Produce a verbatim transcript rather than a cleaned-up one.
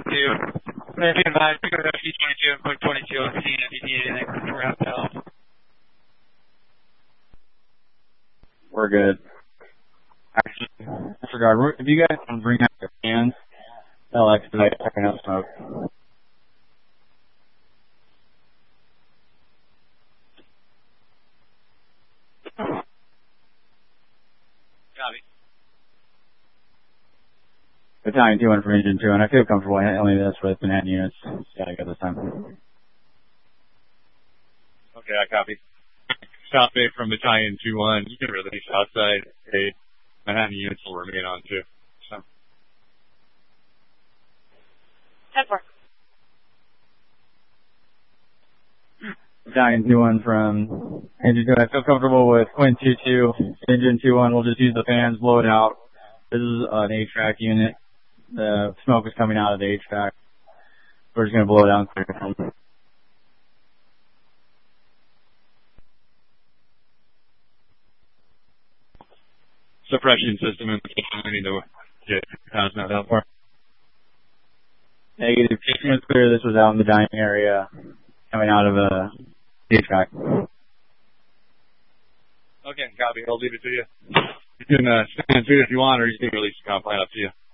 twenty-two. If you advise, pick up F C twenty-two and Quick twenty-two and see if you need anything around town. We're good. Actually, disregard. If you guys can bring out your fans, that'll expedite picking up smoke. Copy. Battalion two one from Engine two, and I feel comfortable handling this with Manhattan units. Gotta go this time. Okay, I copy. South Bay from Battalion two one. You can release outside eight. Manhattan units will remain on too. So. ten four. Battalion two one from Engine two. I feel comfortable with Quinn two two. Engine two one, we'll just use the fans, blow it out. This is an H V A C unit. The smoke is coming out of the H V A C. We're just going to blow it out and clear it out. Suppression system in the we need to get hazmat out for. Negative. Kitchen was clear. This was out in the dining area, coming out of a H V A C. Okay, copy. I'll leave it to you. You can uh, stand to it if you want, or you can release the comp plan, up to you.